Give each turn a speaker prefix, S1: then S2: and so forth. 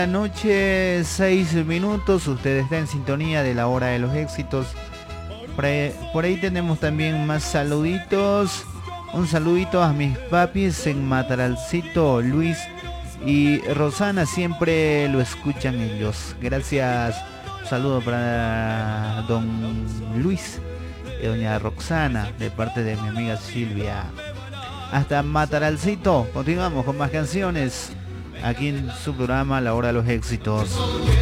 S1: Noche, 6 minutos. Usted está en sintonía de la hora de los éxitos. Por ahí tenemos también más saluditos. Un saludito a mis papis en Mataralcito, Luis y Rosana, siempre lo escuchan ellos. Gracias. Un saludo para don Luis y doña Roxana de parte de mi amiga Silvia. Hasta Mataralcito. Continuamos con más canciones aquí en su programa La Hora de los Éxitos.